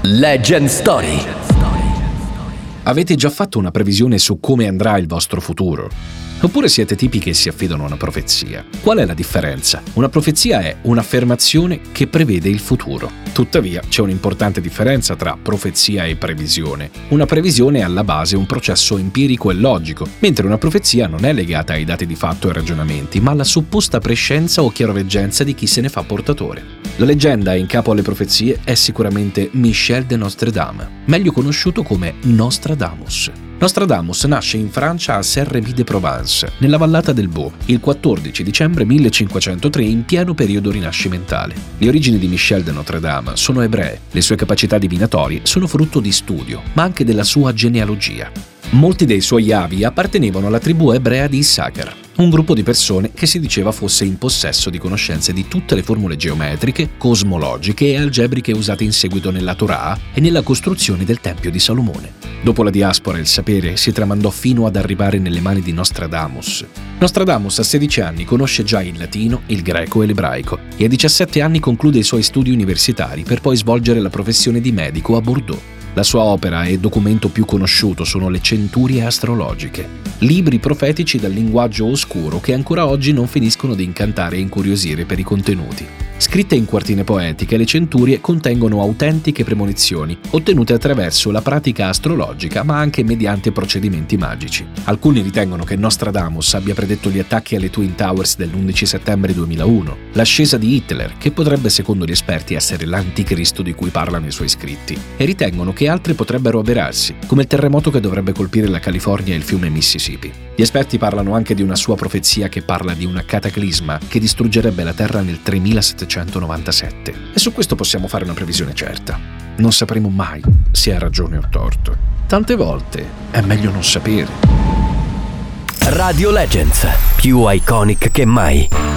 Legend Story. Avete già fatto una previsione su come andrà il vostro futuro? Oppure siete tipi che si affidano a una profezia? Qual è la differenza? Una profezia è un'affermazione che prevede il futuro. Tuttavia, c'è un'importante differenza tra profezia e previsione. Una previsione è alla base un processo empirico e logico, mentre una profezia non è legata ai dati di fatto e ragionamenti, ma alla supposta prescienza o chiaroveggenza di chi se ne fa portatore. La leggenda in capo alle profezie è sicuramente Michel de Nostredame, meglio conosciuto come Nostradamus. Nostradamus nasce in Francia a Saint-Rémy-de-Provence, nella vallata del Beau, il 14 dicembre 1503 in pieno periodo rinascimentale. Le origini di Michel de Nostredame sono ebree, le sue capacità divinatorie sono frutto di studio, ma anche della sua genealogia. Molti dei suoi avi appartenevano alla tribù ebrea di Issachar, un gruppo di persone che si diceva fosse in possesso di conoscenze di tutte le formule geometriche, cosmologiche e algebriche usate in seguito nella Torah e nella costruzione del Tempio di Salomone. Dopo la diaspora il sapere si tramandò fino ad arrivare nelle mani di Nostradamus. Nostradamus a 16 anni conosce già il latino, il greco e l'ebraico e a 17 anni conclude i suoi studi universitari per poi svolgere la professione di medico a Bordeaux. La sua opera e documento più conosciuto sono le Centurie astrologiche, libri profetici dal linguaggio oscuro che ancora oggi non finiscono di incantare e incuriosire per i contenuti. Scritte in quartine poetiche, le centurie contengono autentiche premonizioni ottenute attraverso la pratica astrologica, ma anche mediante procedimenti magici. Alcuni ritengono che Nostradamus abbia predetto gli attacchi alle Twin Towers dell'11 settembre 2001, l'ascesa di Hitler, che potrebbe secondo gli esperti essere l'anticristo di cui parlano i suoi scritti, e ritengono che altri potrebbero avverarsi, come il terremoto che dovrebbe colpire la California e il fiume Mississippi. Gli esperti parlano anche di una sua profezia che parla di una cataclisma che distruggerebbe la Terra nel 3797. E su questo possiamo fare una previsione certa. Non sapremo mai se ha ragione o torto. Tante volte è meglio non sapere. Radio Legends, più iconic che mai.